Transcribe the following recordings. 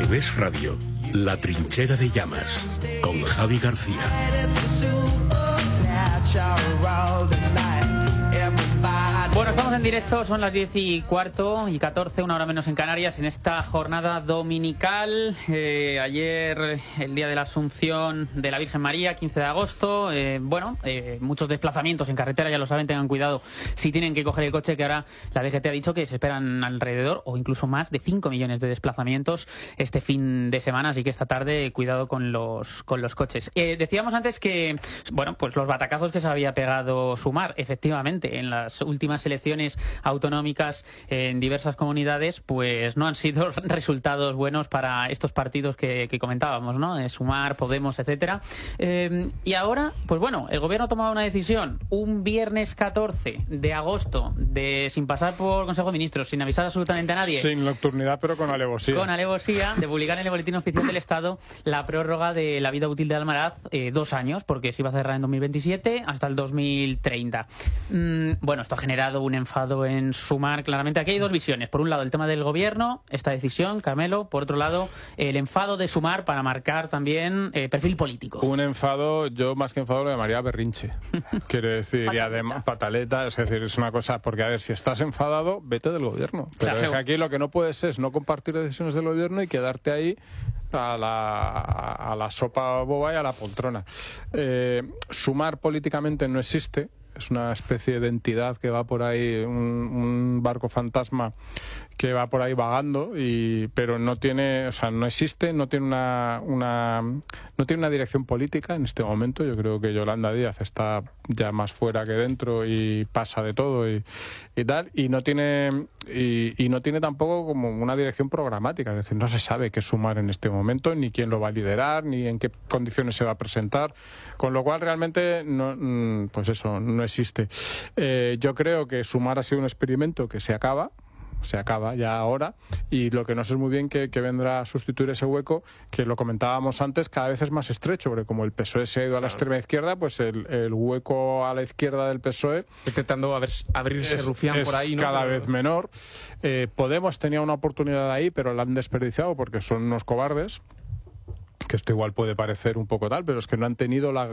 Alavés Radio, La Trinchera de Llamas, con Javi García. Bueno, estamos en directo, son las 10:15:14, una hora menos en Canarias, en esta jornada dominical. Ayer, el día de la Asunción de la Virgen María, 15 de agosto. Muchos desplazamientos en carretera, ya lo saben, tengan cuidado si tienen que coger el coche, que ahora la DGT ha dicho que se esperan alrededor o incluso más de 5 millones de desplazamientos este fin de semana, así que esta tarde cuidado con los coches. Decíamos antes que, pues los batacazos que se había pegado Sumar, efectivamente, en las últimas elecciones autonómicas en diversas comunidades, pues no han sido resultados buenos para estos partidos que comentábamos, ¿no? Sumar, Podemos, etcétera. Y ahora, pues bueno, el gobierno ha tomado una decisión un viernes 14 de agosto, sin pasar por Consejo de Ministros, sin avisar absolutamente a nadie. Sin nocturnidad, pero con alevosía. Con alevosía, de publicar en el Boletín Oficial del Estado la prórroga de la vida útil de Almaraz, 2 años, porque se iba a cerrar en 2027 hasta el 2030. Esto ha generado un enfado en Sumar, claramente. Aquí hay dos visiones. Por un lado, el tema del gobierno, esta decisión, Carmelo. Por otro lado, el enfado de Sumar para marcar también perfil político. Un enfado, yo más que enfado lo llamaría berrinche. Quiero decir, y además pataleta, es decir, es una cosa, porque a ver, si estás enfadado, vete del gobierno. Pero claro, es que aquí lo que no puedes es no compartir decisiones del gobierno y quedarte ahí a la sopa boba y a la poltrona. Sumar políticamente no existe. Es una especie de entidad que va por ahí, un barco fantasma que va por ahí vagando, pero no tiene, no existe, no tiene no tiene una dirección política en este momento. Yo creo que Yolanda Díaz está ya más fuera que dentro y pasa de todo y tal, y no tiene tampoco como una dirección programática, es decir, no se sabe qué Sumar en este momento, ni quién lo va a liderar, ni en qué condiciones se va a presentar, con lo cual realmente no existe. Yo creo que Sumar ha sido un experimento que se acaba ya ahora, y lo que no sé muy bien que vendrá a sustituir ese hueco, que lo comentábamos antes, cada vez es más estrecho, porque como el PSOE se ha ido a la extrema izquierda, pues el hueco a la izquierda del PSOE intentando abrirse Rufián por ahí, ¿no? Cada vez menor. Podemos tenía una oportunidad ahí, pero la han desperdiciado porque son unos cobardes, que esto igual puede parecer un poco tal, pero es que no han tenido la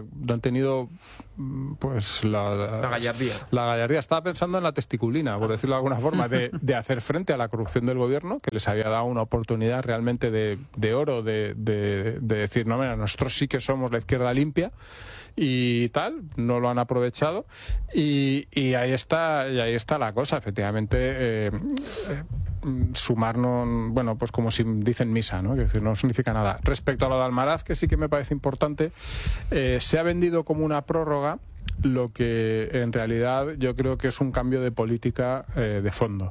gallardía. La gallardía. Estaba pensando en la testiculina, por decirlo de alguna forma, de hacer frente a la corrupción del gobierno, que les había dado una oportunidad realmente de oro, de decir, no, mira, nosotros sí que somos la izquierda limpia y tal, no lo han aprovechado, y ahí está la cosa, efectivamente. Sumar pues como si dicen misa, ¿no? Es decir, no significa nada. Respecto a lo de Almaraz, que sí que me parece importante, se ha vendido como una prórroga, lo que en realidad yo creo que es un cambio de política de fondo.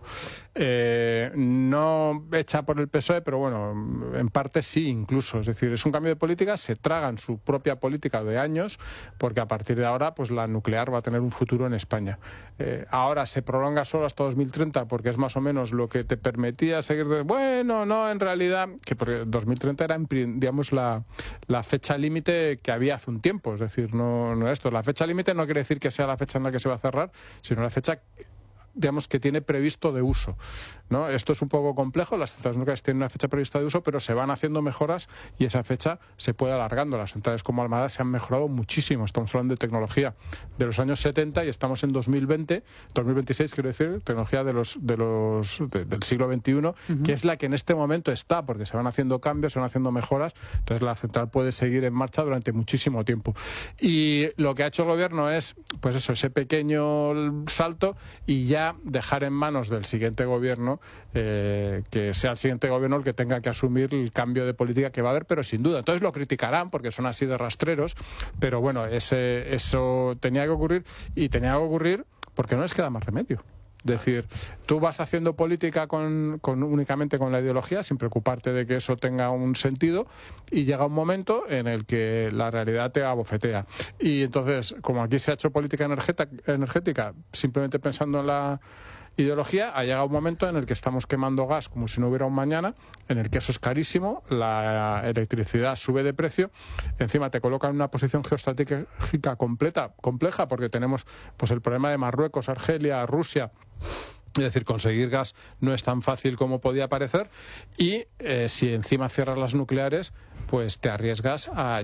No hecha por el PSOE, pero bueno, en parte sí, incluso. Es decir, es un cambio de política, se tragan su propia política de años, porque a partir de ahora pues la nuclear va a tener un futuro en España. Ahora se prolonga solo hasta 2030, porque es más o menos lo que te permitía seguir. En realidad, que porque 2030 era, digamos, la fecha límite que había hace un tiempo. Es decir, no esto. La fecha límite no quiere decir que sea la fecha en la que se va a cerrar, sino la fecha, digamos, que tiene previsto de uso, ¿no? Esto es un poco complejo, las centrales nucleares tienen una fecha prevista de uso, pero se van haciendo mejoras y esa fecha se puede alargando. Las centrales como Almaraz se han mejorado muchísimo. Estamos hablando de tecnología de los años 70 y estamos en 2026, quiero decir, tecnología del siglo XXI, que es la que en este momento está, porque se van haciendo cambios, se van haciendo mejoras, entonces la central puede seguir en marcha durante muchísimo tiempo. Y lo que ha hecho el gobierno es, pues eso, ese pequeño salto, y ya dejar en manos del siguiente gobierno, que sea el siguiente gobierno el que tenga que asumir el cambio de política que va a haber, pero sin duda. Entonces lo criticarán porque son así de rastreros, pero bueno, eso tenía que ocurrir, y tenía que ocurrir porque no les queda más remedio. Es decir, tú vas haciendo política únicamente con la ideología, sin preocuparte de que eso tenga un sentido, y llega un momento en el que la realidad te abofetea. Y entonces, como aquí se ha hecho política energética simplemente pensando en la ideología, ha llegado un momento en el que estamos quemando gas como si no hubiera un mañana, en el que eso es carísimo, la electricidad sube de precio, encima te colocan en una posición geoestratégica compleja, porque tenemos pues el problema de Marruecos, Argelia, Rusia, Es decir, conseguir gas no es tan fácil como podía parecer y si encima cierras las nucleares, pues te arriesgas a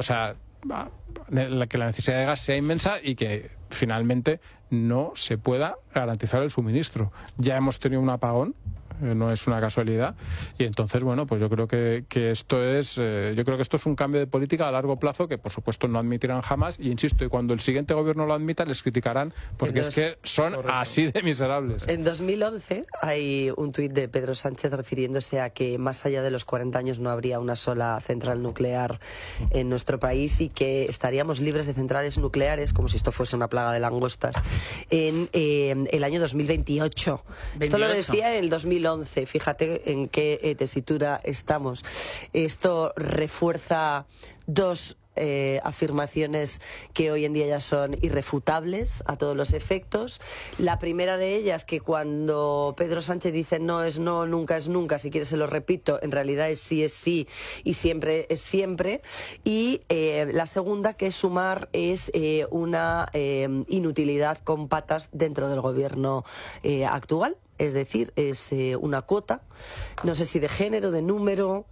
que la necesidad de gas sea inmensa y que finalmente no se pueda garantizar el suministro. Ya hemos tenido un apagón, no es una casualidad, y entonces, bueno, pues yo creo que esto es un cambio de política a largo plazo que por supuesto no admitirán jamás, y insisto, y cuando el siguiente gobierno lo admita les criticarán porque es que son así de miserables. En 2011 hay un tuit de Pedro Sánchez refiriéndose a que más allá de los 40 años no habría una sola central nuclear en nuestro país y que estaríamos libres de centrales nucleares, como si esto fuese una plaga de langostas, en el año 2028. Esto lo decía en el 2011. Fíjate en qué tesitura estamos. Esto refuerza dos afirmaciones que hoy en día ya son irrefutables a todos los efectos. La primera de ellas, que cuando Pedro Sánchez dice no es no, nunca es nunca, si quieres se lo repito, en realidad es sí y siempre es siempre. Y la segunda, que Sumar es una inutilidad con patas dentro del gobierno actual. Es decir, es una cuota, no sé si de género, de número,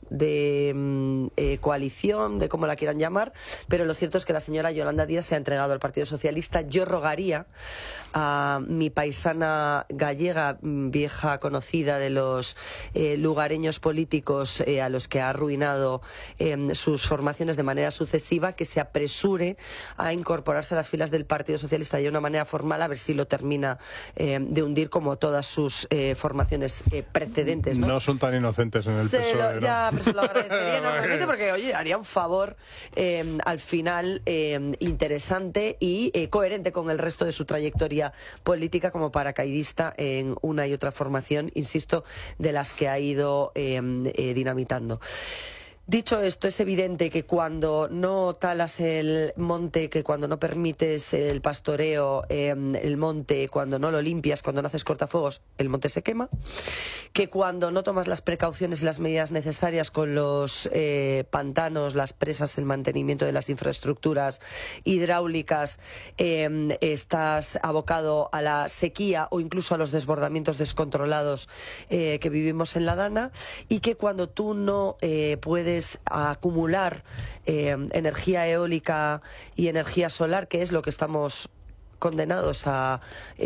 de coalición, de cómo la quieran llamar, pero lo cierto es que la señora Yolanda Díaz se ha entregado al Partido Socialista. Yo rogaría a mi paisana gallega, vieja conocida de los lugareños políticos a los que ha arruinado sus formaciones de manera sucesiva, que se apresure a incorporarse a las filas del Partido Socialista de una manera formal, a ver si lo termina de hundir como todas sus formaciones precedentes, ¿no? No son tan inocentes en el PSOE, ¿no? Ya, pero se lo agradecería enormemente porque, oye, haría un favor al final interesante y coherente con el resto de su trayectoria política como paracaidista en una y otra formación, insisto, de las que ha ido dinamitando. Dicho esto, es evidente que cuando no talas el monte, que cuando no permites el pastoreo el monte, cuando no lo limpias, cuando no haces cortafuegos, el monte se quema, que cuando no tomas las precauciones y las medidas necesarias con los pantanos, las presas, el mantenimiento de las infraestructuras hidráulicas, estás abocado a la sequía o incluso a los desbordamientos descontrolados que vivimos en la Dana, y que cuando tú no puedes acumular energía eólica y energía solar, que es lo que estamos condenados a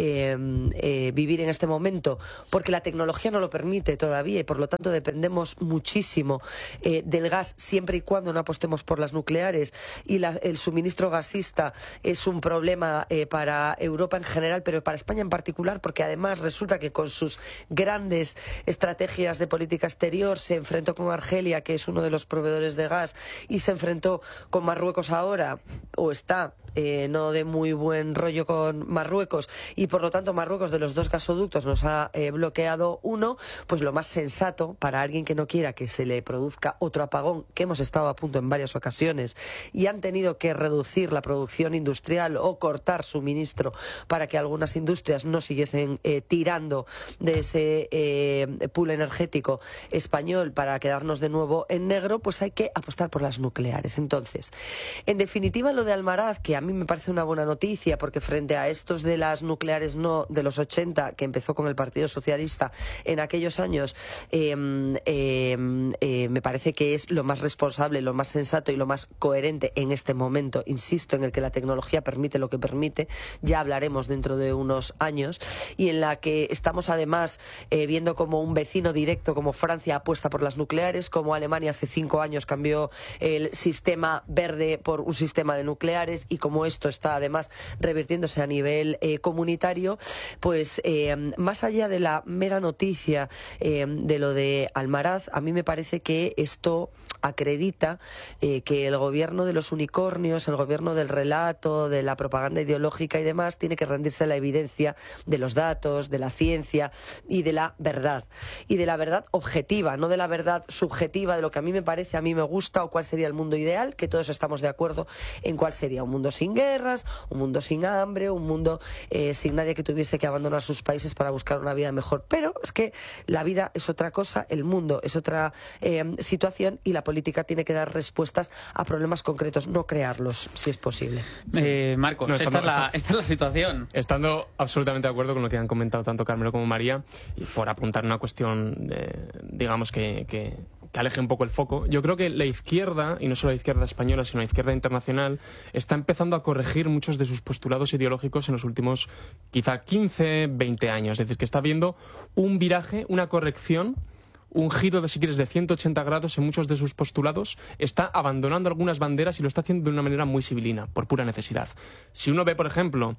vivir en este momento, porque la tecnología no lo permite todavía y por lo tanto dependemos muchísimo del gas, siempre y cuando no apostemos por las nucleares, y el suministro gasista es un problema para Europa en general, pero para España en particular, porque además resulta que con sus grandes estrategias de política exterior se enfrentó con Argelia, que es uno de los proveedores de gas, y se enfrentó con Marruecos ahora, o está no de muy buen rollo con Marruecos, y por lo tanto Marruecos, de los dos gasoductos, nos ha bloqueado uno. Pues lo más sensato para alguien que no quiera que se le produzca otro apagón, que hemos estado a punto en varias ocasiones y han tenido que reducir la producción industrial o cortar suministro para que algunas industrias no siguiesen tirando de ese pool energético español para quedarnos de nuevo en negro, pues hay que apostar por las nucleares. Entonces, en definitiva, lo de Almaraz, que a mí me parece una buena noticia, porque frente a estos de las nucleares no de los 80, que empezó con el Partido Socialista en aquellos años, me parece que es lo más responsable, lo más sensato y lo más coherente en este momento, insisto, en el que la tecnología permite lo que permite, ya hablaremos dentro de unos años, y en la que estamos además viendo como un vecino directo como Francia apuesta por las nucleares, como Alemania hace 5 años cambió el sistema verde por un sistema de nucleares, y como esto está además revirtiéndose a nivel comunitario, pues más allá de la mera noticia de lo de Almaraz, a mí me parece que esto acredita que el gobierno de los unicornios, el gobierno del relato, de la propaganda ideológica y demás, tiene que rendirse a la evidencia de los datos, de la ciencia y de la verdad objetiva, no de la verdad subjetiva, de lo que a mí me parece, a mí me gusta, o cuál sería el mundo ideal, que todos estamos de acuerdo en cuál sería: un mundo sin guerras, un mundo sin hambre, un mundo sin nadie que tuviese que abandonar sus países para buscar una vida mejor. Pero es que la vida es otra cosa, el mundo es otra situación, y la política tiene que dar respuestas a problemas concretos, no crearlos, si es posible. Marcos, No, esta es la situación. Estando absolutamente de acuerdo con lo que han comentado tanto Carmelo como María, y por apuntar una cuestión, digamos, que aleje un poco el foco, yo creo que la izquierda, y no solo la izquierda española, sino la izquierda internacional, está empezando a corregir muchos de sus postulados ideológicos en los últimos quizá 15, 20 años. Es decir, que está habiendo un viraje, una corrección, un giro, de, si quieres, de 180 grados en muchos de sus postulados. Está abandonando algunas banderas y lo está haciendo de una manera muy civilina, por pura necesidad. Si uno ve, por ejemplo,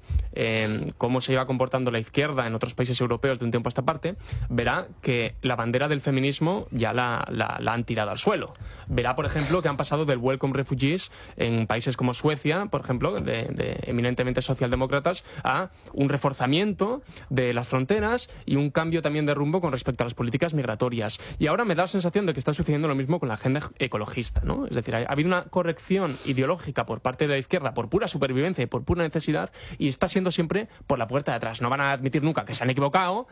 cómo se iba comportando la izquierda en otros países europeos de un tiempo a esta parte, verá que la bandera del feminismo ya la han tirado al suelo. Verá, por ejemplo, que han pasado del Welcome Refugees en países como Suecia, por ejemplo, de eminentemente socialdemócratas, a un reforzamiento de las fronteras y un cambio también de rumbo con respecto a las políticas migratorias. Y ahora me da la sensación de que está sucediendo lo mismo con la agenda ecologista, ¿no? Es decir, ha habido una corrección ideológica por parte de la izquierda por pura supervivencia y por pura necesidad, y está siendo siempre por la puerta de atrás. No van a admitir nunca que se han equivocado,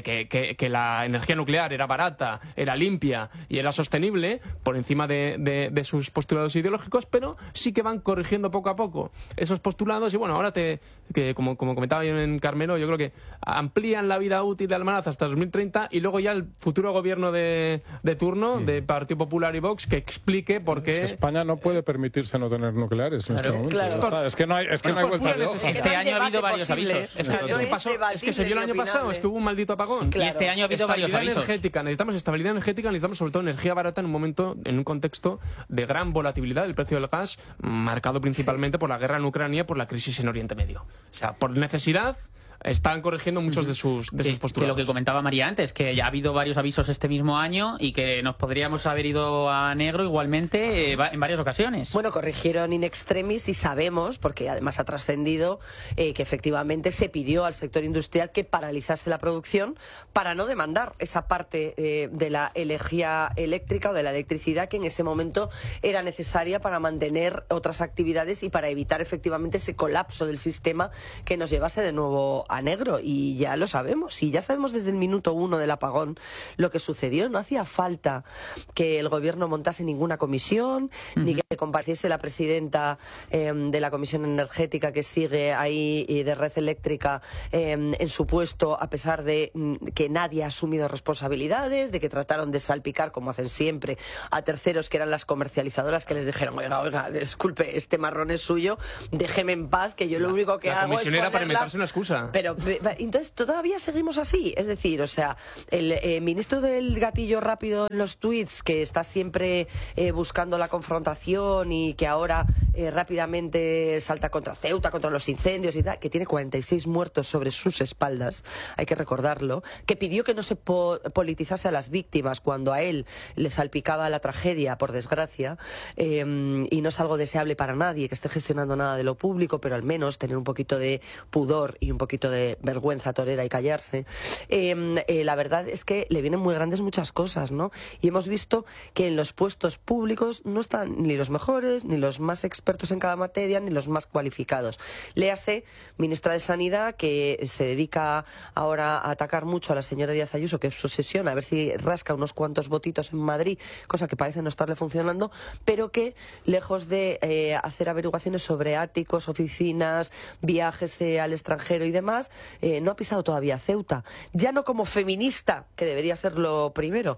que la energía nuclear era barata, era limpia y era sostenible por encima de sus postulados ideológicos, pero sí que van corrigiendo poco a poco esos postulados. Y bueno, ahora como comentaba yo en Carmelo, yo creo que amplían la vida útil de Almaraz hasta 2030, y luego ya el futuro gobierno de turno de Partido Popular y Vox que explique por qué España no puede permitirse no tener nucleares en este momento. Claro. Es que no hay vuelta de hoja. Este año ha habido varios avisos. Es que se vio el año pasado, es que hubo un maldito apagón. Y este año ha habido varios avisos. Necesitamos estabilidad energética, necesitamos sobre todo energía barata en un contexto de gran volatilidad del precio del gas, marcado principalmente por la guerra en Ucrania y por la crisis en Oriente Medio. O sea, por necesidad están corrigiendo muchos de sus postulados. Que lo que comentaba María antes, que ya ha habido varios avisos este mismo año y que nos podríamos haber ido a negro igualmente en varias ocasiones. Bueno, corrigieron in extremis, y sabemos, porque además ha trascendido, que efectivamente se pidió al sector industrial que paralizase la producción para no demandar esa parte de la energía eléctrica o de la electricidad que en ese momento era necesaria para mantener otras actividades y para evitar efectivamente ese colapso del sistema que nos llevase de nuevo a negro. Y ya lo sabemos, y ya sabemos desde el minuto 1 del apagón lo que sucedió. No hacía falta que el gobierno montase ninguna comisión, ni que compareciese la presidenta de la Comisión Energética, que sigue ahí, de Red Eléctrica, en su puesto, a pesar de que nadie ha asumido responsabilidades, de que trataron de salpicar, como hacen siempre, a terceros que eran las comercializadoras, que les dijeron, oiga, disculpe, este marrón es suyo, déjeme en paz, que yo lo único que hago es ponerla... para inventarse una excusa. Pero entonces todavía seguimos así, es decir, o sea, el ministro del gatillo rápido en los tuits, que está siempre buscando la confrontación y que ahora rápidamente salta contra Ceuta, contra los incendios y tal, que tiene 46 muertos sobre sus espaldas, hay que recordarlo, que pidió que no se politizase a las víctimas cuando a él le salpicaba la tragedia, por desgracia, y no es algo deseable para nadie que esté gestionando nada de lo público, pero al menos tener un poquito de pudor y un poquito de vergüenza torera y callarse. La verdad es que le vienen muy grandes muchas cosas, ¿no? Y hemos visto que en los puestos públicos no están ni los mejores, ni los más expertos en cada materia, ni los más cualificados. Léase, ministra de Sanidad, que se dedica ahora a atacar mucho a la señora Díaz Ayuso, que es su sesión, a ver si rasca unos cuantos votitos en Madrid, cosa que parece no estarle funcionando, pero que, lejos de hacer averiguaciones sobre áticos, oficinas, viajes al extranjero y demás, no ha pisado todavía Ceuta. Ya no como feminista, que debería ser lo primero,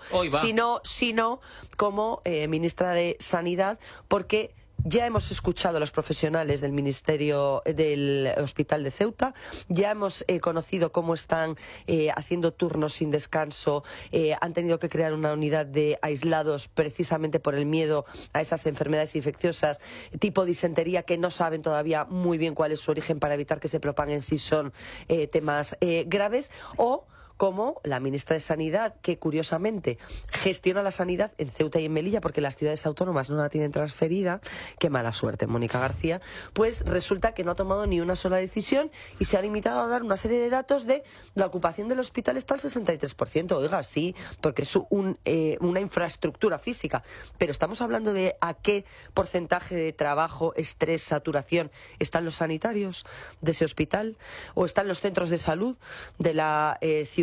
sino como ministra de Sanidad, porque ya hemos escuchado a los profesionales del Ministerio del Hospital de Ceuta, ya hemos conocido cómo están haciendo turnos sin descanso, han tenido que crear una unidad de aislados precisamente por el miedo a esas enfermedades infecciosas tipo disentería, que no saben todavía muy bien cuál es su origen para evitar que se propaguen si son temas graves, o como la ministra de Sanidad, que curiosamente gestiona la sanidad en Ceuta y en Melilla, porque las ciudades autónomas no la tienen transferida. Qué mala suerte, Mónica García. Pues resulta que no ha tomado ni una sola decisión y se ha limitado a dar una serie de datos de la ocupación del hospital está al 63%. Oiga, sí, porque es una infraestructura física, pero estamos hablando de a qué porcentaje de trabajo, estrés, saturación están los sanitarios de ese hospital, o están los centros de salud de la ciudad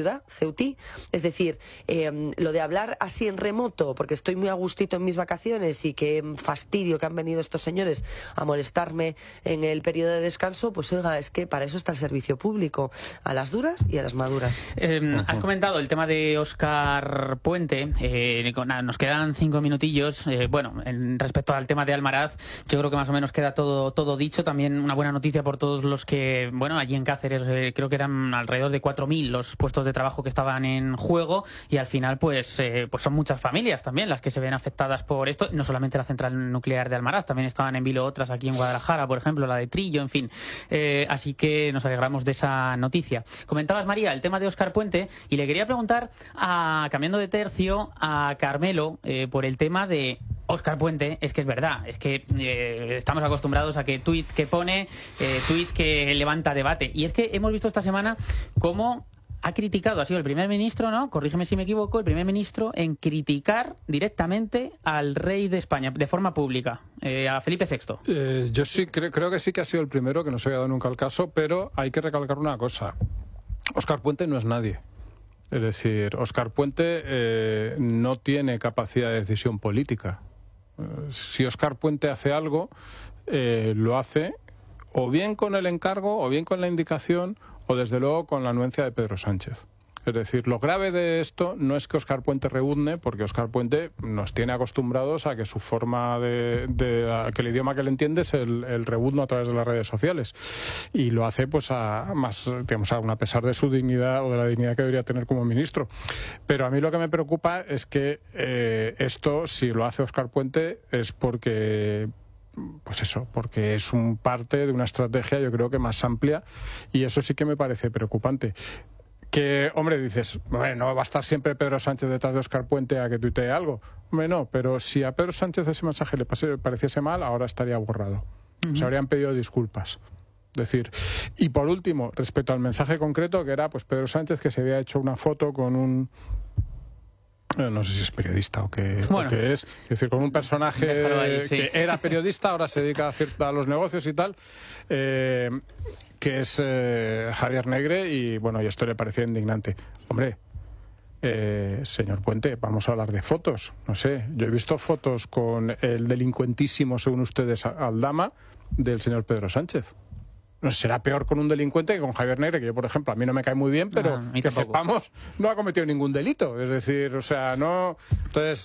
ciudad, Ceutí. Es decir, lo de hablar así en remoto, porque estoy muy a gustito en mis vacaciones y qué fastidio que han venido estos señores a molestarme en el periodo de descanso, pues oiga, es que para eso está el servicio público, a las duras y a las maduras. Has comentado el tema de Óscar Puente. Nos quedan 5 minutillos. Respecto al tema de Almaraz, yo creo que más o menos queda todo dicho. También una buena noticia por todos los que, allí en Cáceres creo que eran alrededor de 4.000 los puestos de trabajo que estaban en juego, y al final pues son muchas familias también las que se ven afectadas por esto. No solamente la central nuclear de Almaraz, también estaban en vilo otras aquí en Guadalajara, por ejemplo, la de Trillo, en fin. Así que nos alegramos de esa noticia. Comentabas, María, el tema de Óscar Puente, y le quería preguntar, cambiando de tercio, a Carmelo por el tema de Óscar Puente. Es que es verdad, es que estamos acostumbrados a que tuit que pone, tuit que levanta debate, y es que hemos visto esta semana cómo ha criticado, ha sido el primer ministro, ¿no? Corrígeme si me equivoco, el primer ministro en criticar directamente al rey de España de forma pública, a Felipe VI. Yo sí creo que sí que ha sido el primero, que no se había dado nunca el caso, pero hay que recalcar una cosa. Óscar Puente no es nadie. Es decir, Óscar Puente no tiene capacidad de decisión política. Si Óscar Puente hace algo, lo hace o bien con el encargo, o bien con la indicación, o desde luego con la anuencia de Pedro Sánchez. Es decir, lo grave de esto no es que Óscar Puente rebuzne, porque Óscar Puente nos tiene acostumbrados a que su forma que el idioma que le entiende es el rebuzno a través de las redes sociales, y lo hace pues a pesar de su dignidad, o de la dignidad que debería tener como ministro. Pero a mí lo que me preocupa es que esto, si lo hace Óscar Puente, es porque es un parte de una estrategia, yo creo que más amplia, y eso sí que me parece preocupante. Que, hombre, dices, no va a estar siempre Pedro Sánchez detrás de Óscar Puente a que tuitee algo. Hombre, no, pero si a Pedro Sánchez ese mensaje le pareciese mal, ahora estaría borrado. Se habrían pedido disculpas. Es decir, y por último, respecto al mensaje concreto, que era pues Pedro Sánchez, que se había hecho una foto con un... no sé si es periodista o qué es. Es decir, con un personaje ahí, sí, que era periodista, ahora se dedica a los negocios y tal, que es Javier Negre, y y esto le parecía indignante. Hombre, señor Puente, vamos a hablar de fotos. No sé, yo he visto fotos con el delincuentísimo, según ustedes, Aldama, del señor Pedro Sánchez. No sé, será peor con un delincuente que con Javier Negre, que yo, por ejemplo, a mí no me cae muy bien, pero que sepamos, no ha cometido ningún delito. Es decir, no... Entonces,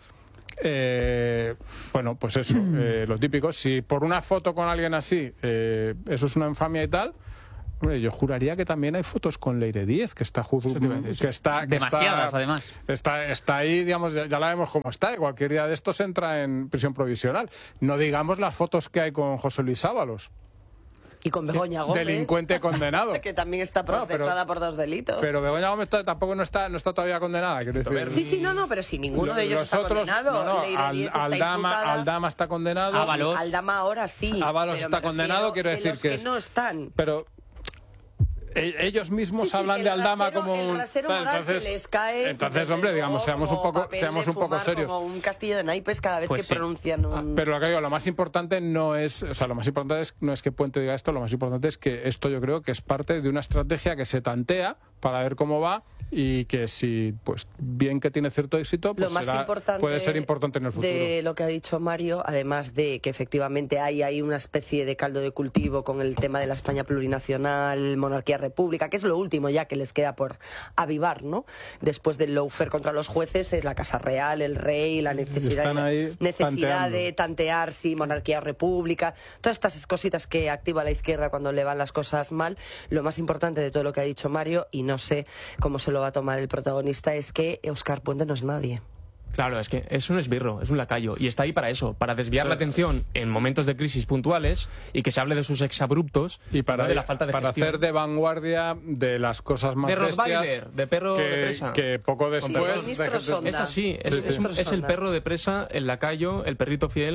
pues eso, lo típico. Si por una foto con alguien así, eso es una infamia y tal... Hombre, yo juraría que también hay fotos con Leire Díez, que está demasiadas, además. Está ahí, digamos, ya la vemos cómo está, y cualquier día de estos entra en prisión provisional. No digamos las fotos que hay con José Luis Ábalos. Y con Begoña Gómez, delincuente condenado, que también está procesada por 2 delitos. Pero Begoña Gómez tampoco no está todavía condenada, quiero decir. Sí, pero si ninguno de ellos está condenado. Aldama está condenado. Aldama ahora sí. Ábalos está condenado, quiero decir que no están. Pero ellos mismos hablan de Aldama como un... Entonces, se les cae, entonces, hombre, digamos, seamos un poco serios. Como un castillo de naipes cada vez que pronuncian un... Pero lo que digo, lo más importante no es que Puente diga esto, lo más importante es que esto yo creo que es parte de una estrategia que se tantea para ver cómo va, y que si, pues bien que tiene cierto éxito, pues puede ser importante en el futuro. De lo que ha dicho Mario, además de que efectivamente hay una especie de caldo de cultivo con el tema de la España plurinacional, monarquía república, que es lo último ya que les queda por avivar, ¿no? Después del lawfare contra los jueces, es la Casa Real, el rey, la necesidad de tantear si monarquía o república, todas estas cositas que activa la izquierda cuando le van las cosas mal. Lo más importante de todo lo que ha dicho Mario, y no sé cómo se lo va a tomar el protagonista, es que Óscar Puente no es nadie. Claro, es que es un esbirro, es un lacayo, y está ahí para eso, para desviar la atención en momentos de crisis puntuales, y que se hable de sus exabruptos y de la falta de para gestión. hacer de vanguardia de las cosas más bestias, de perro de presa, que poco después es así, es el perro de presa, el lacayo, el perrito fiel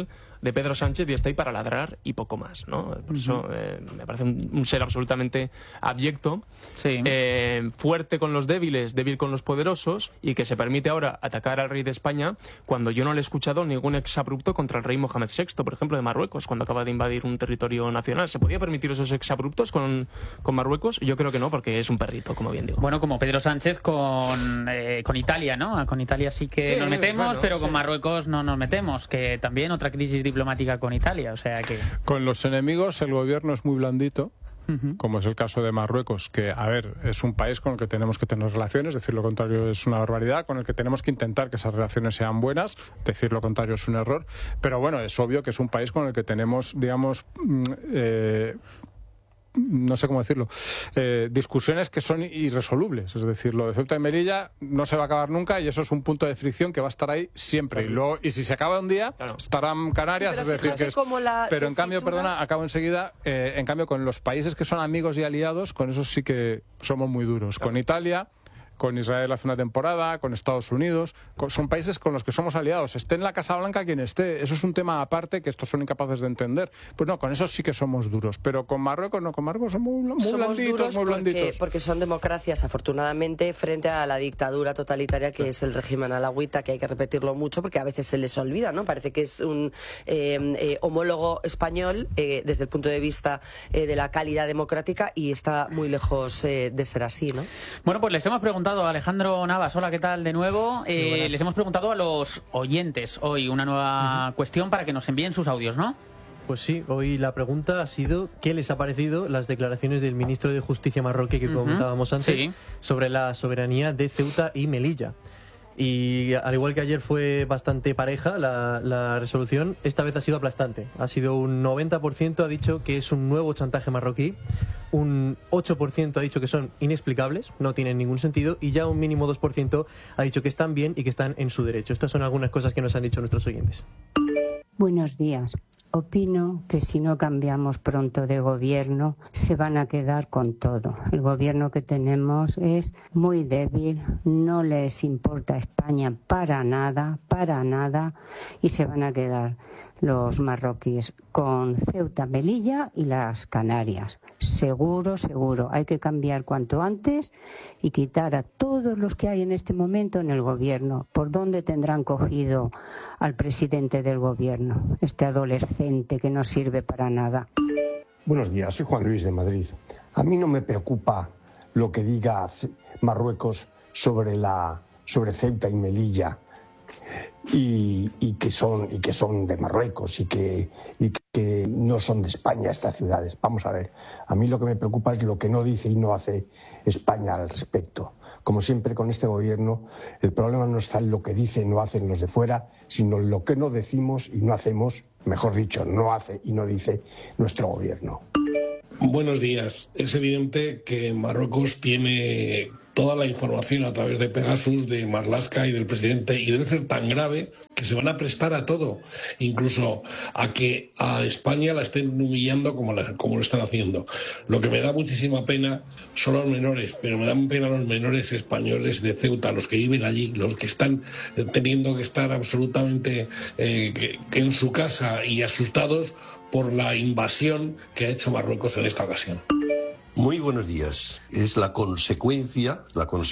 de Pedro Sánchez y está ahí para ladrar y poco más, ¿no? Por eso me parece un ser absolutamente abyecto, fuerte con los débiles, débil con los poderosos, y que se permite ahora atacar al rey de España cuando yo no le he escuchado ningún exabrupto contra el rey Mohamed VI, por ejemplo, de Marruecos, cuando acaba de invadir un territorio nacional. ¿Se podía permitir esos exabruptos con Marruecos? Yo creo que no, porque es un perrito, como bien digo. Bueno, como Pedro Sánchez con Italia, ¿no? Con Italia sí que nos metemos, bueno, pero con Marruecos no nos metemos, que también otra crisis diplomática con Italia, o sea que... Con los enemigos el gobierno es muy blandito, como es el caso de Marruecos, que, a ver, es un país con el que tenemos que tener relaciones, decir lo contrario es una barbaridad, con el que tenemos que intentar que esas relaciones sean buenas, decir lo contrario es un error, pero bueno, es obvio que es un país con el que tenemos, digamos... no sé cómo decirlo, discusiones que son irresolubles. Es decir, lo de Ceuta y Melilla no se va a acabar nunca y eso es un punto de fricción que va a estar ahí siempre. Y si se acaba un día, estarán Canarias. Sí, es decir, que pero en cambio, perdona, acabo enseguida, en cambio con los países que son amigos y aliados, con eso sí que somos muy duros. Con Italia, con Israel hace una temporada, con Estados Unidos, son países con los que somos aliados. Esté en la Casa Blanca quien esté, eso es un tema aparte que estos son incapaces de entender. Pues no, con eso sí que somos duros, pero con Marruecos no, con Marruecos somos muy blanditos, muy blanditos. Porque son democracias, afortunadamente, frente a la dictadura totalitaria que es el régimen alauita, que hay que repetirlo mucho porque a veces se les olvida, ¿no? Parece que es un homólogo español desde el punto de vista de la calidad democrática y está muy lejos de ser así, ¿no? Bueno, pues les hemos preguntado a Alejandro Navas, hola, ¿qué tal de nuevo? Les hemos preguntado a los oyentes hoy una nueva cuestión para que nos envíen sus audios, ¿no? Pues sí, hoy la pregunta ha sido ¿qué les ha parecido las declaraciones del ministro de Justicia marroquí que comentábamos antes sobre la soberanía de Ceuta y Melilla? Y al igual que ayer fue bastante pareja la resolución, esta vez ha sido aplastante. Ha sido un 90% ha dicho que es un nuevo chantaje marroquí, un 8% ha dicho que son inexplicables, no tienen ningún sentido, y ya un mínimo 2% ha dicho que están bien y que están en su derecho. Estas son algunas cosas que nos han dicho nuestros oyentes. Buenos días. Opino que si no cambiamos pronto de gobierno se van a quedar con todo. El gobierno que tenemos es muy débil, no les importa España para nada, y se van a quedar los marroquíes con Ceuta, Melilla y las Canarias. Seguro, seguro. Hay que cambiar cuanto antes y quitar a todos los que hay en este momento en el gobierno. ¿Por dónde tendrán cogido al presidente del gobierno? Este adolescente que no sirve para nada. Buenos días, soy Juan Luis de Madrid. A mí no me preocupa lo que diga Marruecos sobre Ceuta y Melilla. Y que son de Marruecos y que no son de España estas ciudades. Vamos a ver, a mí lo que me preocupa es lo que no dice y no hace España al respecto. Como siempre con este gobierno, el problema no está en lo que dicen y no hacen los de fuera, sino en lo que no decimos y no hacemos, mejor dicho, no hace y no dice nuestro gobierno. Buenos días. Es evidente que Marruecos tiene toda la información a través de Pegasus, de Marlaska y del presidente, y debe ser tan grave que se van a prestar a todo, incluso a que a España la estén humillando como lo están haciendo. Lo que me da muchísima pena son los menores, pero me dan pena los menores españoles de Ceuta, los que viven allí, los que están teniendo que estar absolutamente en su casa y asustados por la invasión que ha hecho Marruecos en esta ocasión. Muy buenos días. Es la consecuencia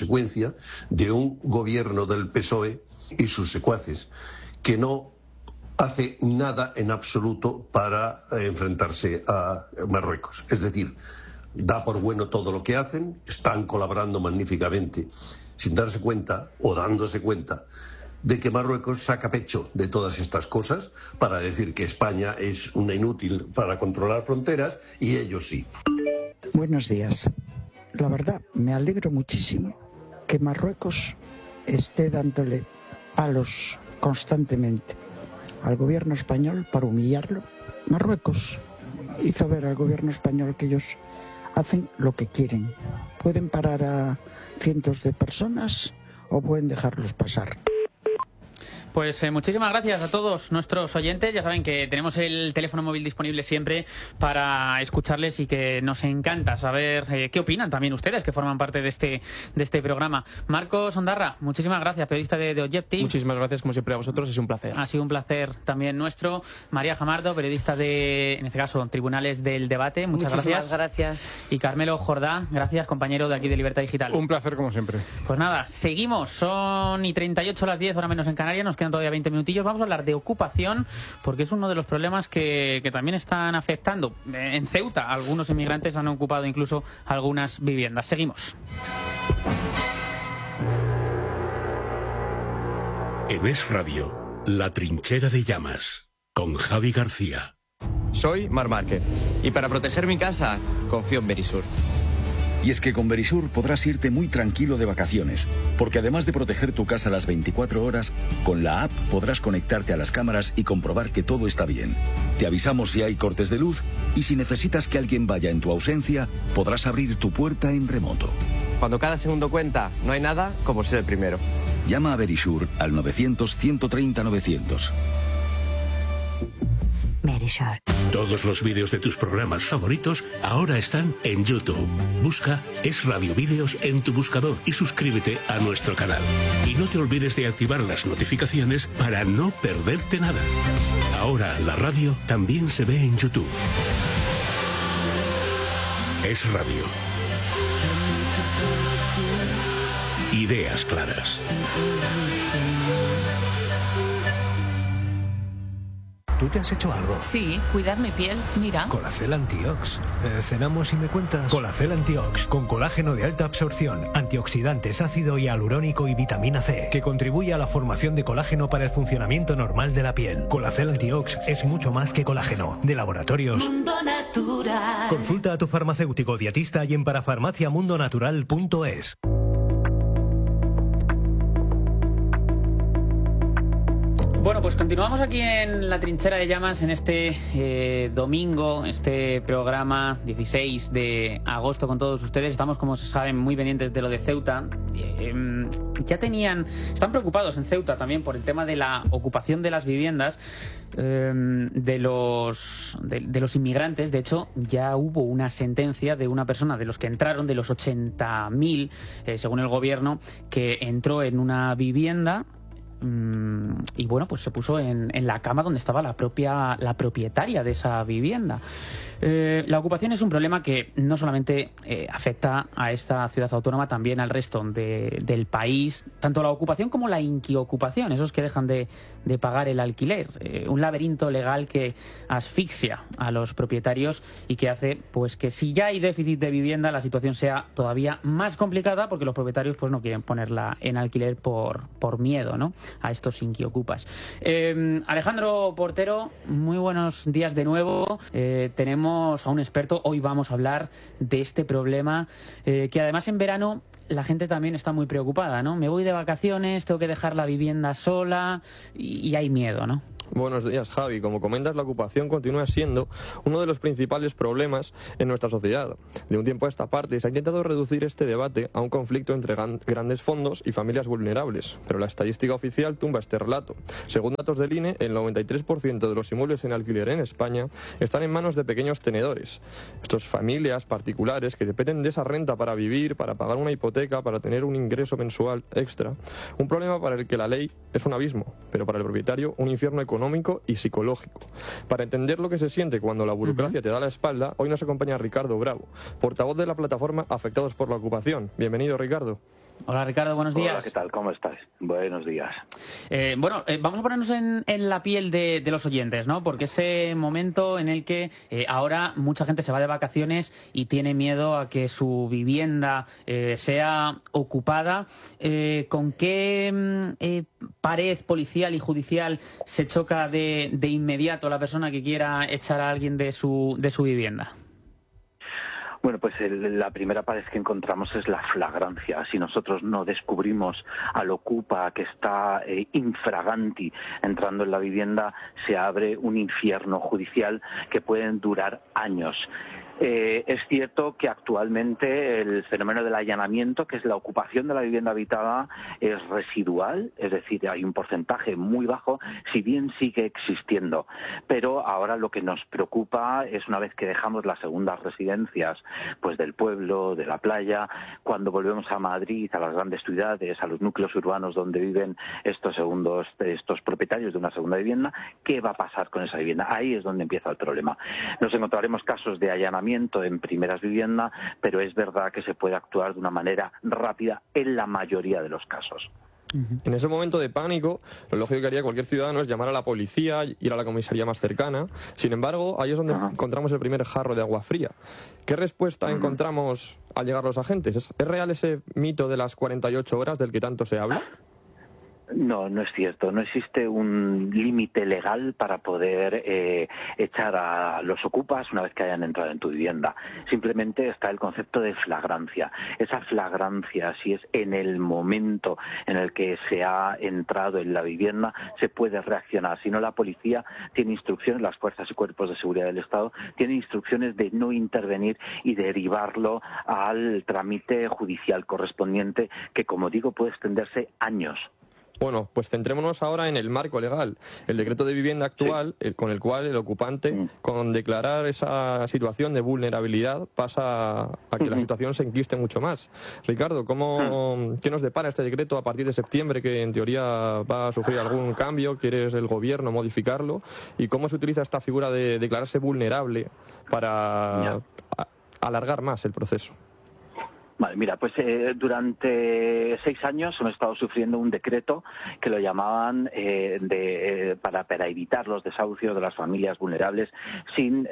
de un gobierno del PSOE y sus secuaces que no hace nada en absoluto para enfrentarse a Marruecos. Es decir, da por bueno todo lo que hacen, están colaborando magníficamente sin darse cuenta o dándose cuenta de que Marruecos saca pecho de todas estas cosas para decir que España es una inútil para controlar fronteras y ellos sí. Buenos días. La verdad, me alegro muchísimo que Marruecos esté dándole palos constantemente al gobierno español para humillarlo. Marruecos hizo ver al gobierno español que ellos hacen lo que quieren. Pueden parar a cientos de personas o pueden dejarlos pasar. Pues muchísimas gracias a todos nuestros oyentes. Ya saben que tenemos el teléfono móvil disponible siempre para escucharles y que nos encanta saber qué opinan también ustedes que forman parte de este programa. Marcos Ondarra, muchísimas gracias, periodista de Objective. Muchísimas gracias, como siempre, a vosotros. Es un placer. Ha sido un placer también nuestro. María Jamardo, periodista de, en este caso, Tribunales del Debate. Muchísimas gracias. Y Carmelo Jordá, gracias, compañero de aquí de Libertad Digital. Un placer, como siempre. Pues nada, seguimos. Son y 38 las 10, hora menos en Canarias. Nos quedan todavía 20 minutillos. Vamos a hablar de ocupación, porque es uno de los problemas que también están afectando. En Ceuta, algunos inmigrantes han ocupado incluso algunas viviendas. Seguimos. En Es Radio, La Trinchera de Llamas, con Javi García. Soy Mar Márquez, y para proteger mi casa, confío en Verisur. Y es que con Verisur podrás irte muy tranquilo de vacaciones, porque además de proteger tu casa las 24 horas, con la app podrás conectarte a las cámaras y comprobar que todo está bien. Te avisamos si hay cortes de luz y si necesitas que alguien vaya en tu ausencia, podrás abrir tu puerta en remoto. Cuando cada segundo cuenta, no hay nada como ser el primero. Llama a Verisur al 900-130-900. Verisur. Todos los vídeos de tus programas favoritos ahora están en YouTube. Busca Es Radio Vídeos en tu buscador y suscríbete a nuestro canal. Y no te olvides de activar las notificaciones para no perderte nada. Ahora la radio también se ve en YouTube. Es Radio. Ideas claras. ¿Tú te has hecho algo? Sí, cuidar mi piel, mira. Colacel Antiox. Cenamos y me cuentas. Colacel Antiox, con colágeno de alta absorción, antioxidantes, ácido hialurónico y vitamina C, que contribuye a la formación de colágeno para el funcionamiento normal de la piel. Colacel Antiox es mucho más que colágeno. De Laboratorios Mundo Natural. Consulta a tu farmacéutico dietista y en parafarmaciamundonatural.es. Bueno, pues continuamos aquí en La Trinchera de Llamas en este domingo, este programa 16 de agosto con todos ustedes. Estamos, como se saben, muy pendientes de lo de Ceuta. Están preocupados en Ceuta también por el tema de la ocupación de las viviendas de los inmigrantes. De hecho, ya hubo una sentencia de una persona de los que entraron, de los 80.000, según el gobierno, que entró en una vivienda. Y bueno, pues se puso en la cama donde estaba la propietaria de esa vivienda. La ocupación es un problema que no solamente afecta a esta ciudad autónoma, también al resto del país, tanto la ocupación como la inquiocupación, esos que dejan de pagar el alquiler, un laberinto legal que asfixia a los propietarios y que hace pues que si ya hay déficit de vivienda, la situación sea todavía más complicada, porque los propietarios pues no quieren ponerla en alquiler por miedo, ¿no?, a estos inquiocupas. Alejandro Portero, muy buenos días de nuevo. Tenemos a un experto. Hoy vamos a hablar de este problema que además en verano la gente también está muy preocupada, ¿no? Me voy de vacaciones, tengo que dejar la vivienda sola y hay miedo, ¿no? Buenos días, Javi. Como comentas, la ocupación continúa siendo uno de los principales problemas en nuestra sociedad. De un tiempo a esta parte se ha intentado reducir este debate a un conflicto entre grandes fondos y familias vulnerables, pero la estadística oficial tumba este relato. Según datos del INE, el 93% de los inmuebles en alquiler en España están en manos de pequeños tenedores. Estas familias particulares que dependen de esa renta para vivir, para pagar una hipoteca, para tener un ingreso mensual extra. Un problema para el que la ley es un abismo, pero para el propietario un infierno económico y psicológico. Para entender lo que se siente cuando la burocracia te da la espalda, hoy nos acompaña Ricardo Bravo, portavoz de la plataforma Afectados por la Ocupación. Bienvenido, Ricardo. Hola, Ricardo, buenos días. Hola, ¿qué tal? ¿Cómo estás? Buenos días. Vamos a ponernos en la piel de los oyentes, ¿no? Porque ese momento en el que ahora mucha gente se va de vacaciones y tiene miedo a que su vivienda sea ocupada. ¿Con qué pared policial y judicial se choca de inmediato la persona que quiera echar a alguien de su vivienda? Bueno, pues la primera pared que encontramos es la flagrancia. Si nosotros no descubrimos al ocupa que está infraganti entrando en la vivienda, se abre un infierno judicial que pueden durar años. Es cierto que actualmente el fenómeno del allanamiento, que es la ocupación de la vivienda habitada, es residual, es decir, hay un porcentaje muy bajo, si bien sigue existiendo. Pero ahora lo que nos preocupa es, una vez que dejamos las segundas residencias pues del pueblo, de la playa, cuando volvemos a Madrid, a las grandes ciudades, a los núcleos urbanos donde viven estos propietarios de una segunda vivienda, ¿qué va a pasar con esa vivienda? Ahí es donde empieza el problema. Nos encontraremos casos de allanamiento en primeras viviendas, pero es verdad que se puede actuar de una manera rápida en la mayoría de los casos. En ese momento de pánico, lo lógico que haría cualquier ciudadano es llamar a la policía, ir a la comisaría más cercana. Sin embargo, ahí es donde encontramos el primer jarro de agua fría. ¿Qué respuesta encontramos al llegar los agentes? ¿Es real ese mito de las 48 horas del que tanto se habla? No, no es cierto. No existe un límite legal para poder echar a los ocupas una vez que hayan entrado en tu vivienda. Simplemente está el concepto de flagrancia. Esa flagrancia, si es en el momento en el que se ha entrado en la vivienda, se puede reaccionar. Si no, la policía tiene instrucciones, las fuerzas y cuerpos de seguridad del Estado tienen instrucciones de no intervenir y derivarlo al trámite judicial correspondiente, que, como digo, puede extenderse años. Bueno, pues centrémonos ahora en el marco legal. El decreto de vivienda actual, con el cual el ocupante, con declarar esa situación de vulnerabilidad, pasa a que la situación se enquiste mucho más. Ricardo, ¿qué nos depara este decreto a partir de septiembre, que en teoría va a sufrir algún cambio? ¿Quiere el gobierno modificarlo? ¿Y cómo se utiliza esta figura de declararse vulnerable para alargar más el proceso? Vale, mira, pues durante 6 años hemos estado sufriendo un decreto que lo llamaban para evitar los desahucios de las familias vulnerables sin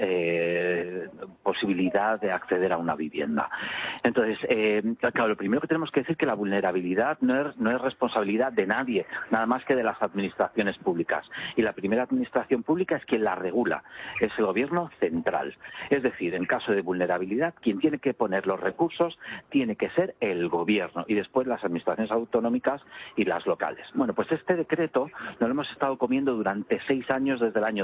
posibilidad de acceder a una vivienda. Entonces, claro, lo primero que tenemos que decir es que la vulnerabilidad no es responsabilidad de nadie, nada más que de las administraciones públicas. Y la primera administración pública es quien la regula, es el gobierno central. Es decir, en caso de vulnerabilidad, quien tiene que poner los recursos tiene que ser el gobierno y después las administraciones autonómicas y las locales. Bueno, pues este decreto nos lo hemos estado comiendo durante 6 años, desde el año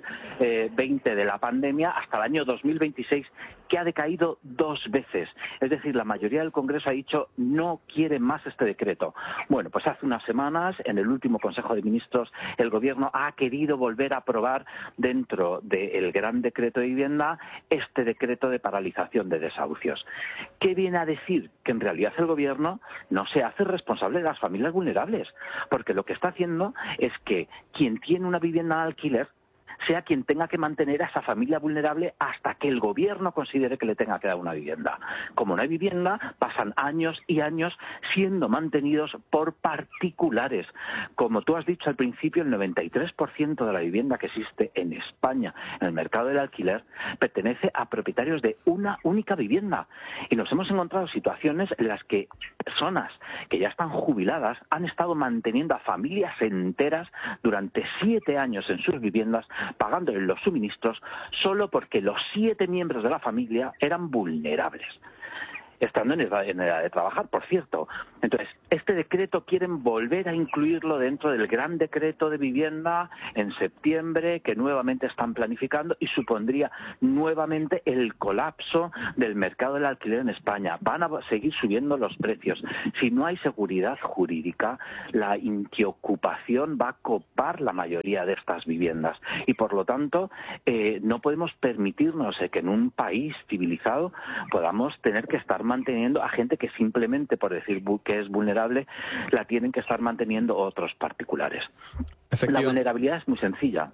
2020 de la pandemia hasta el año 2026, que ha decaído 2 veces. Es decir, la mayoría del Congreso ha dicho no quiere más este decreto. Bueno, pues hace unas semanas, en el último Consejo de Ministros, el Gobierno ha querido volver a aprobar dentro del Gran Decreto de Vivienda este decreto de paralización de desahucios. ¿Qué viene a decir? Que en realidad el Gobierno no se hace responsable de las familias vulnerables, porque lo que está haciendo es que quien tiene una vivienda en alquiler sea quien tenga que mantener a esa familia vulnerable hasta que el gobierno considere que le tenga que dar una vivienda. Como no hay vivienda, pasan años y años siendo mantenidos por particulares. Como tú has dicho al principio, el 93% de la vivienda que existe en España en el mercado del alquiler pertenece a propietarios de una única vivienda. Y nos hemos encontrado situaciones en las que personas que ya están jubiladas han estado manteniendo a familias enteras durante 7 años en sus viviendas, pagándole los suministros solo porque los 7 miembros de la familia eran vulnerables, estando en edad de trabajar, por cierto. Entonces, este decreto quieren volver a incluirlo dentro del Gran Decreto de Vivienda en septiembre, que nuevamente están planificando, y supondría nuevamente el colapso del mercado del alquiler en España. Van a seguir subiendo los precios. Si no hay seguridad jurídica, la inquiocupación va a copar la mayoría de estas viviendas. Y por lo tanto, no podemos permitirnos que en un país civilizado podamos tener que estar manteniendo a gente que simplemente por decir que es vulnerable la tienen que estar manteniendo otros particulares. La vulnerabilidad es muy sencilla.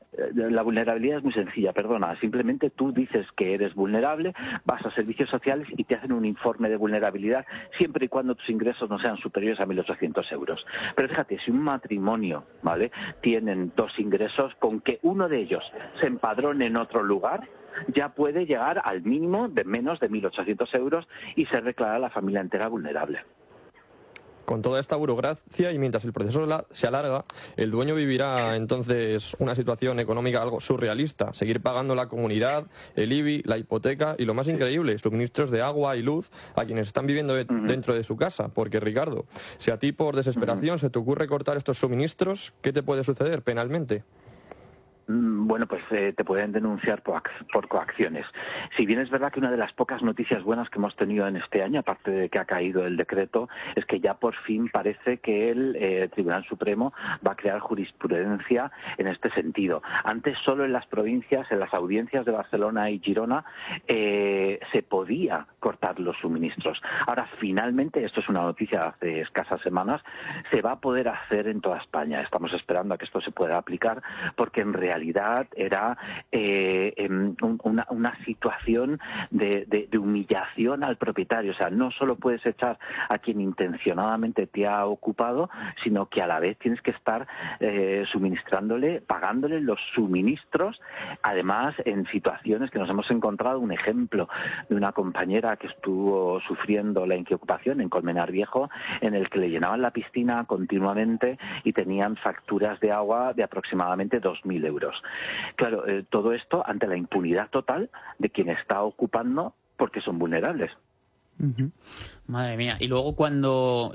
Simplemente tú dices que eres vulnerable, vas a servicios sociales y te hacen un informe de vulnerabilidad siempre y cuando tus ingresos no sean superiores a 1.800 euros. Pero fíjate, si un matrimonio, ¿vale?, tienen 2 ingresos, con que uno de ellos se empadrone en otro lugar, ya puede llegar al mínimo de menos de 1.800 euros y ser declarada la familia entera vulnerable. Con toda esta burocracia y mientras el proceso se alarga, el dueño vivirá entonces una situación económica algo surrealista, seguir pagando la comunidad, el IBI, la hipoteca y lo más increíble, suministros de agua y luz a quienes están viviendo dentro de su casa. Porque, Ricardo, si a ti por desesperación se te ocurre cortar estos suministros, ¿qué te puede suceder penalmente? Bueno, pues te pueden denunciar por coacciones. Si bien es verdad que una de las pocas noticias buenas que hemos tenido en este año, aparte de que ha caído el decreto, es que ya por fin parece que el Tribunal Supremo va a crear jurisprudencia en este sentido. Antes solo en las provincias, en las audiencias de Barcelona y Girona, se podía cortar los suministros. Ahora, finalmente, esto es una noticia de hace escasas semanas, se va a poder hacer en toda España. Estamos esperando a que esto se pueda aplicar, porque en realidad era una situación de humillación al propietario. O sea, no solo puedes echar a quien intencionadamente te ha ocupado, sino que a la vez tienes que estar suministrándole, pagándole los suministros, además en situaciones que nos hemos encontrado. Un ejemplo de una compañera que estuvo sufriendo la inquiocupación en Colmenar Viejo, en el que le llenaban la piscina continuamente y tenían facturas de agua de aproximadamente 2.000 euros. Claro, todo esto ante la impunidad total de quien está ocupando porque son vulnerables. Madre mía. Y luego cuando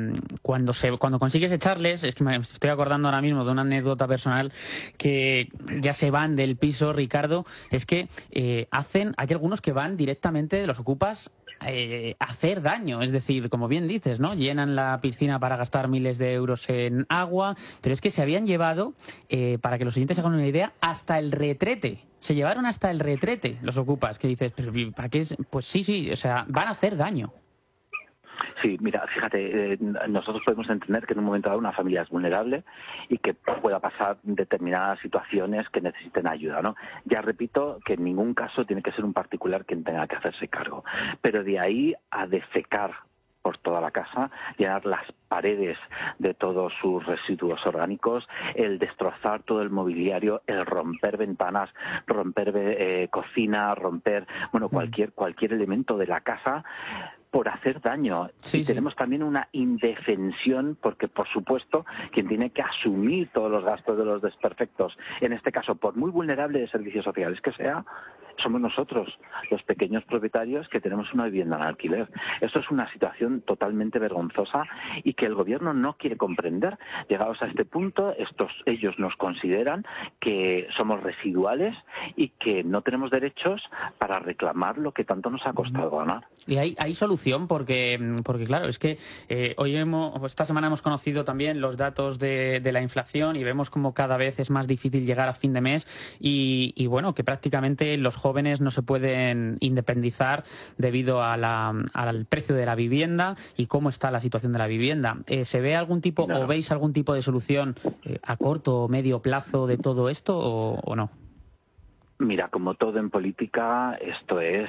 consigues echarles, es que me estoy acordando ahora mismo de una anécdota personal, que ya se van del piso, Ricardo, es que hay algunos que van directamente, los ocupas, hacer daño, es decir, como bien dices, ¿no? Llenan la piscina para gastar miles de euros en agua, pero es que se habían llevado, para que los oyentes hagan una idea, hasta el retrete. Se llevaron hasta el retrete los ocupas, que dices, pero ¿para qué? Pues sí, o sea, van a hacer daño. Sí, mira, fíjate, nosotros podemos entender que en un momento dado una familia es vulnerable y que pueda pasar determinadas situaciones que necesiten ayuda, ¿no? Ya repito que en ningún caso tiene que ser un particular quien tenga que hacerse cargo, pero de ahí a defecar por toda la casa, llenar las paredes de todos sus residuos orgánicos, el destrozar todo el mobiliario, el romper ventanas, romper cocina, romper, bueno, cualquier elemento de la casa, por hacer daño. Y tenemos también una indefensión, porque por supuesto quien tiene que asumir todos los gastos de los desperfectos, en este caso por muy vulnerable de servicios sociales que sea, somos nosotros, los pequeños propietarios que tenemos una vivienda en alquiler. Esto es una situación totalmente vergonzosa y que el gobierno no quiere comprender. Llegados a este punto, ellos nos consideran que somos residuales y que no tenemos derechos para reclamar lo que tanto nos ha costado ganar. Y hay solución, porque claro, es que esta semana hemos conocido también los datos de la inflación y vemos como cada vez es más difícil llegar a fin de mes y bueno, que prácticamente los jóvenes no se pueden independizar debido al precio de la vivienda y cómo está la situación de la vivienda. ¿Se ve algún tipo o veis algún tipo de solución a corto o medio plazo de todo esto o no? Mira, como todo en política, esto es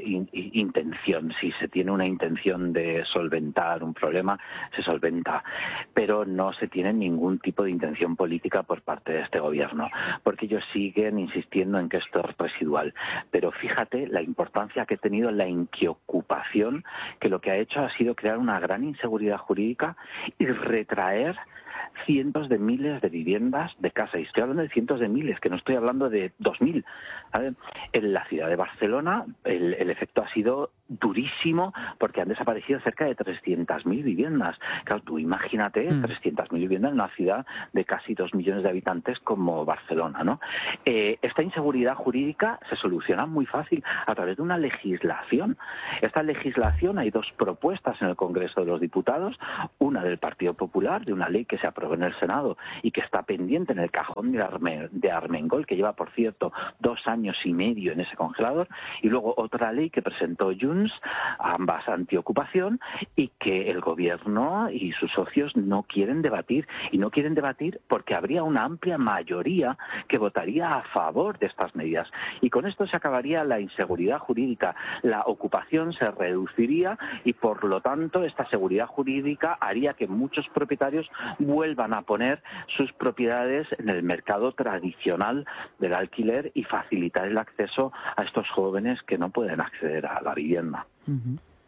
intención. Si se tiene una intención de solventar un problema, se solventa. Pero no se tiene ningún tipo de intención política por parte de este gobierno, porque ellos siguen insistiendo en que esto es residual. Pero fíjate la importancia que ha tenido la inquiocupación, que lo que ha hecho ha sido crear una gran inseguridad jurídica y retraer cientos de miles de viviendas de casa. Y estoy hablando de cientos de miles, que no estoy hablando de 2.000. ¿Vale? En la ciudad de Barcelona el efecto ha sido durísimo porque han desaparecido cerca de 300.000 viviendas. Claro, tú imagínate 300.000 viviendas en una ciudad de casi 2 millones de habitantes como Barcelona, ¿no? Esta inseguridad jurídica se soluciona muy fácil a través de una legislación. Esta legislación, hay dos propuestas en el Congreso de los Diputados, una del Partido Popular, de una ley que se aprobó en el Senado y que está pendiente en el cajón de Armengol, que lleva, por cierto, 2 años y medio en ese congelador, y luego otra ley que presentó Junts, ambas antiocupación, y que el gobierno y sus socios no quieren debatir, y no quieren debatir porque habría una amplia mayoría que votaría a favor de estas medidas, y con esto se acabaría la inseguridad jurídica, la ocupación se reduciría y por lo tanto esta seguridad jurídica haría que muchos propietarios vuelvan a poner sus propiedades en el mercado tradicional del alquiler y facilitar el acceso a estos jóvenes que no pueden acceder a la vivienda.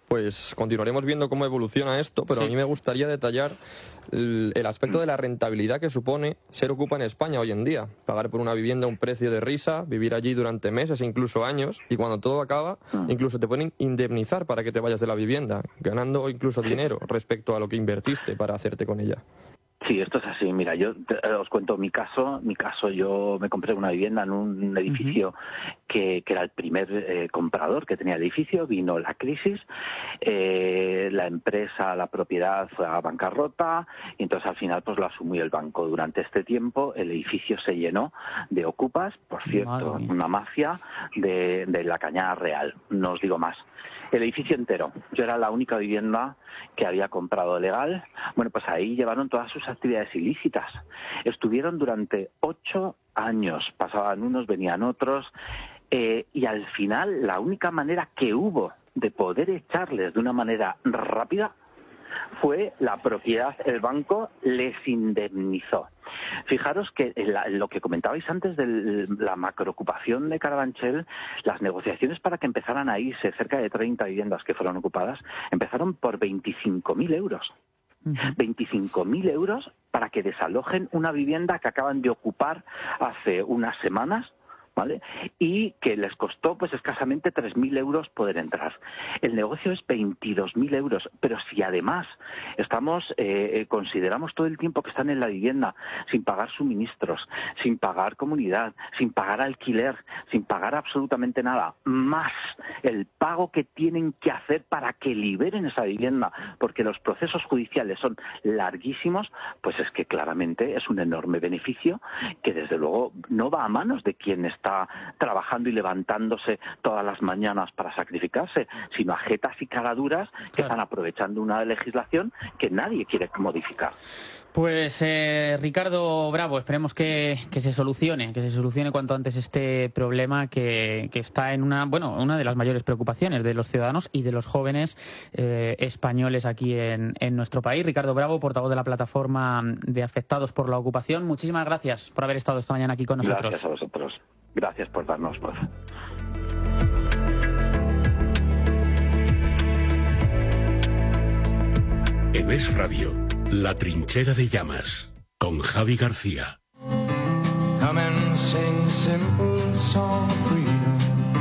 pues continuaremos viendo cómo evoluciona esto, pero a mí me gustaría detallar el aspecto de la rentabilidad que supone ser ocupa en España hoy en día. Pagar por una vivienda un precio de risa, vivir allí durante meses, incluso años, y cuando todo acaba, incluso te pueden indemnizar para que te vayas de la vivienda, ganando incluso dinero respecto a lo que invertiste para hacerte con ella. Sí, esto es así. Mira, yo os cuento mi caso. Yo me compré una vivienda en un edificio que era el primer comprador que tenía el edificio. Vino la crisis, la empresa, la propiedad fue a bancarrota y entonces al final pues lo asumió el banco. Durante este tiempo el edificio se llenó de ocupas, por cierto, una mafia de la Cañada Real. No os digo más. El edificio entero. Yo era la única vivienda que había comprado legal. Bueno, pues ahí llevaron todas sus actividades ilícitas. Estuvieron durante 8 años. Pasaban unos, venían otros. Y al final, la única manera que hubo de poder echarles de una manera rápida fue la propiedad. El banco les indemnizó. Fijaros que lo que comentabais antes de la macroocupación de Carabanchel, las negociaciones para que empezaran a irse cerca de 30 viviendas que fueron ocupadas, empezaron por 25.000 euros. 25.000 euros para que desalojen una vivienda que acaban de ocupar hace unas semanas, ¿vale? Y que les costó pues escasamente 3.000 euros poder entrar. El negocio es 22.000 euros, pero si además consideramos todo el tiempo que están en la vivienda sin pagar suministros, sin pagar comunidad, sin pagar alquiler, sin pagar absolutamente nada, más el pago que tienen que hacer para que liberen esa vivienda, porque los procesos judiciales son larguísimos, pues es que claramente es un enorme beneficio que desde luego no va a manos de quien está trabajando y levantándose todas las mañanas para sacrificarse, sino a jetas y caraduras que están aprovechando una legislación que nadie quiere modificar. Pues Ricardo Bravo, esperemos que se solucione cuanto antes este problema que está en una de las mayores preocupaciones de los ciudadanos y de los jóvenes españoles aquí en nuestro país. Ricardo Bravo, portavoz de la plataforma de afectados por la ocupación, muchísimas gracias por haber estado esta mañana aquí con nosotros. Gracias a vosotros. Gracias por darnos voz. En Es Radio, La Trinchera de Llamas, con Javi García. Come and sing a simple song of freedom.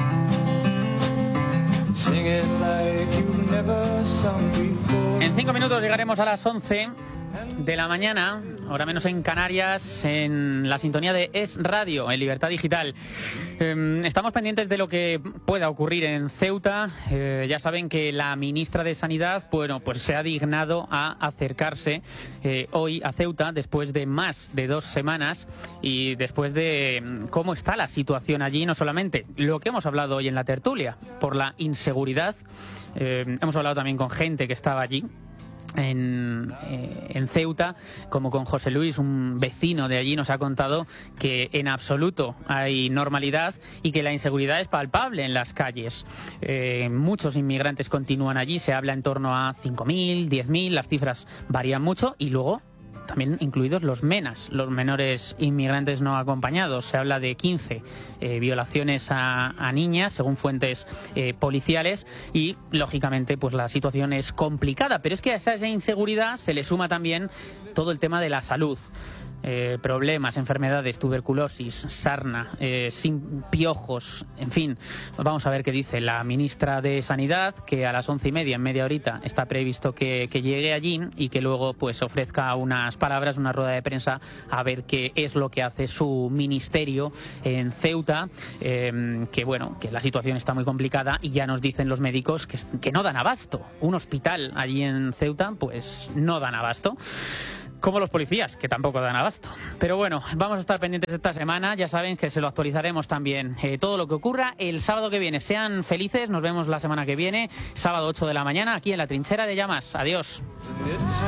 Sing it like you've never sung before. En 5 minutos llegaremos a las 11 de la mañana, ahora menos en Canarias, en la sintonía de Es Radio, en Libertad Digital. Estamos pendientes de lo que pueda ocurrir en Ceuta. Ya saben que la ministra de Sanidad, pues se ha dignado a acercarse hoy a Ceuta después de más de 2 semanas y después de cómo está la situación allí, no solamente lo que hemos hablado hoy en la tertulia, por la inseguridad. Hemos hablado también con gente que estaba allí en Ceuta, como con José Luis, un vecino de allí, nos ha contado que en absoluto hay normalidad y que la inseguridad es palpable en las calles. Muchos inmigrantes continúan allí, se habla en torno a 5.000, 10.000, las cifras varían mucho, y luego también incluidos los MENAs, los menores inmigrantes no acompañados. Se habla de 15 violaciones a niñas, según fuentes policiales, y lógicamente pues la situación es complicada. Pero es que a esa inseguridad se le suma también todo el tema de la salud. Problemas, enfermedades, tuberculosis, sarna, sin piojos, en fin. Vamos a ver qué dice la ministra de Sanidad, que a las 11:30, en media horita, está previsto que llegue allí y que luego pues ofrezca unas palabras, una rueda de prensa, a ver qué es lo que hace su ministerio en Ceuta, que la situación está muy complicada y ya nos dicen los médicos que no dan abasto. Un hospital allí en Ceuta pues no dan abasto. Como los policías, que tampoco dan abasto. Pero bueno, vamos a estar pendientes esta semana. Ya saben que se lo actualizaremos también todo lo que ocurra el sábado que viene. Sean felices, nos vemos la semana que viene, sábado 8 de la mañana, aquí en La Trinchera de Llamas. Adiós.